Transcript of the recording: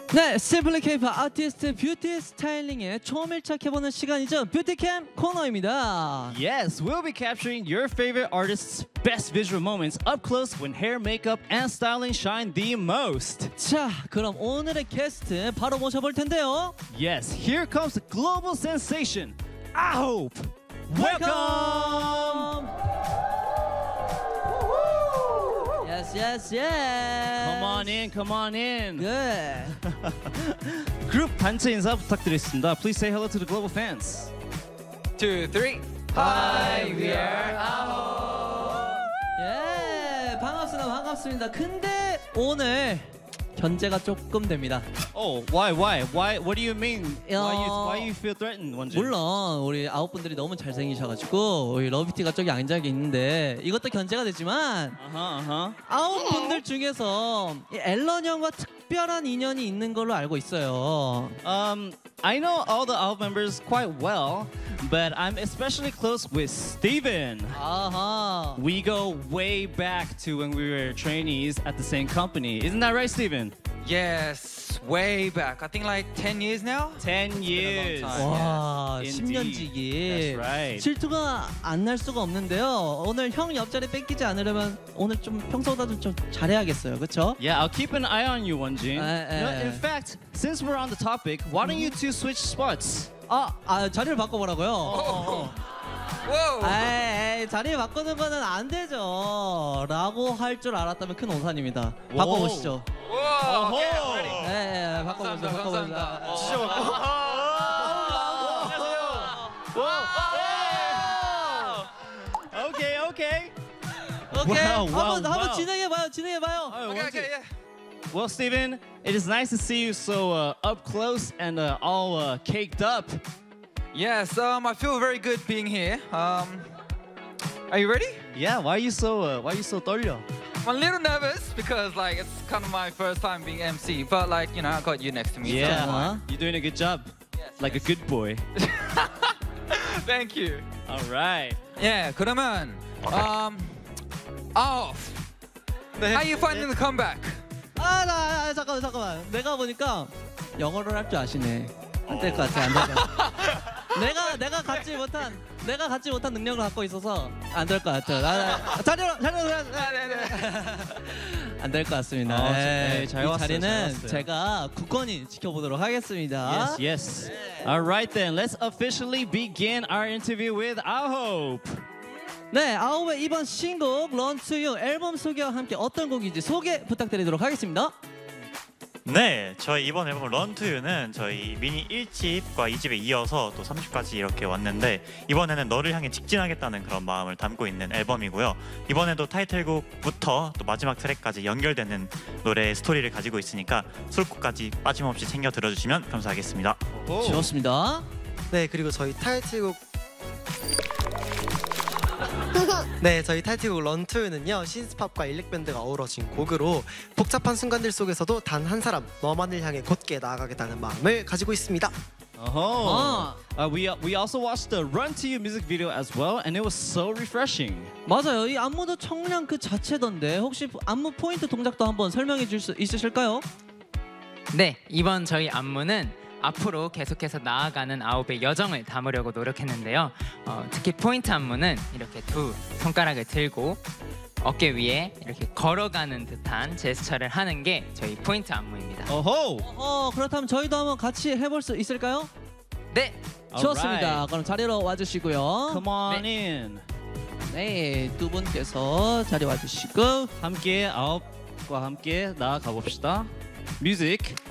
네, Simply K-pop 아티스트 뷰티 스타일링에 처음 밀착해보는 시간이죠. 뷰티캠 코너입니다. Yes, we'll be capturing your favorite artists' best visual moments up close when hair, makeup, and styling shine the most. 자, 그럼 오늘의 게스트 바로 모셔볼 텐데요. Yes, here comes the global sensation, I-HOPE. Welcome! Yes, yes, yes. Come on in, come on in. Good. 그룹 단체 인사 부탁드리겠습니다. Please say hello to the global fans. 2, 3. Hi, we are I-HOPE. 예, 반갑습니다, 반갑습니다. 근데 오늘 견제가 조금 됩니다. Oh, why? What do you mean? 야. Why you feel threatened, 원진? 물론 우리 아홉 분들이 너무 잘생기셔가지고 우리 러비티가 저기 앉아 있는데 이것도 견제가 되지만 아홉 분들 중에서 이 앨런 형과 특별한 인연이 있는 걸로 알고 있어요. I know all the I-HOPE members quite well, but I'm especially close with Steven. 아하. We go way back to when we were trainees at the same company. Isn't that right, Steven? Yes, way back. I think like 10 years now. 10 years. long time. 와, Indeed. 10년지기. That's right. 질투가 안 날 수가 없는데요. 오늘 형 옆자리 뺏기지 않으려면 오늘 좀 평소보다 좀 잘해야겠어요. 그렇죠? Yeah, I'll keep an eye on you, Wonjin. Eh. In fact, since we're on the topic, why don't you two switch spots? 자리를 바꿔보라고요? Whoa. 에이, 자리 바꾸는 거는 안 되죠. 라고 할 줄 알았다면 큰 오산입니다. 오. 바꿔보시죠. Whoa. Okay, I'm ready. 네, 바꿔보시죠. 감사합니다. 바꿔보시죠. 진짜 Okay. 오케이. Wow, 한번 wow. 진행해봐요. Okay, yeah. Well, Steven, it is nice to see you so up close and all caked up. Yes, I feel very good being here. Are you ready? Yeah, why are you so 떨려? I'm a little nervous because like it's kind of my first time being MC, but like, you know, I got you next to me. so- Yeah, you're doing a good job. Yes, Like a good boy. Thank you. All right. Yeah, 그러면 off. How you finding the comeback? 잠깐만. 내가 보니까 영어를 할 줄 아시네. 안 될 것 같아. 안 될 것 같아. 내가 갖지 못한 능력을 갖고 있어서 안 될 것 같아. 자리로. 안 될 것 같습니다. 네, 잘 이 왔어요, 자리는 잘 왔어요. 제가 굳건히 지켜보도록 하겠습니다. Yes. All right then, let's officially begin our interview with I-HOPE. 네, 아홉의 이번 신곡 Run to You 앨범 소개와 함께 어떤 곡인지 소개 부탁드리도록 하겠습니다. 네, 저희 이번 앨범 Run to You는 저희 미니 1집과 2집에 이어서 또 3집까지 이렇게 왔는데 이번에는 너를 향해 직진하겠다는 그런 마음을 담고 있는 앨범이고요. 이번에도 타이틀곡부터 또 마지막 트랙까지 연결되는 노래의 스토리를 가지고 있으니까 수록곡까지 빠짐없이 챙겨 들어주시면 감사하겠습니다. 좋습니다. 네, 그리고 저희 타이틀곡 런투는요 신스팝과 일렉밴드가 어우러진 곡으로 복잡한 순간들 속에서도 단 한 사람 너만을 향해 곧게 나아가겠다는 마음을 가지고 있습니다. We also watched the Run to You music video as well, and it was so refreshing. 맞아요. 이 안무도 청량 그 자체던데 혹시 안무 포인트 동작도 한번 설명해 줄 수 있으실까요? 네, 이번 저희 안무는 앞으로 계속해서 나아가는 I-HOPE의 여정을 담으려고 노력했는데요. 특히 포인트 안무는 이렇게 두 손가락을 들고 어깨 위에 이렇게 걸어가는 듯한 제스처를 하는 게 저희 포인트 안무입니다. 그렇다면 저희도 한번 같이 해볼 수 있을까요? 네, 좋습니다. Alright. 그럼 자리로 와주시고요. Come on in. 네, 두 분께서 자리 와주시고 함께 I-HOPE과 함께 나아가 봅시다. Music.